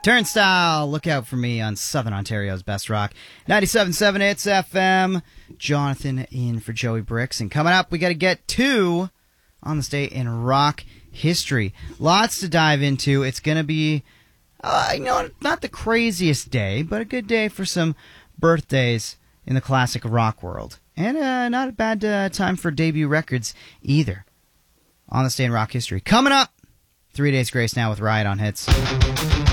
Turnstile, look out for me on Southern Ontario's Best Rock. 97.7 Hits FM. Jonathan in for Joey Bricks. And coming up, we got to get to On This Day in Rock History. Lots to dive into. It's going to be, not the craziest day, but a good day for some birthdays in the classic rock world. And not a bad time for debut records either. On This Day in Rock History. Coming up, 3 Days Grace now with Riot on Hits.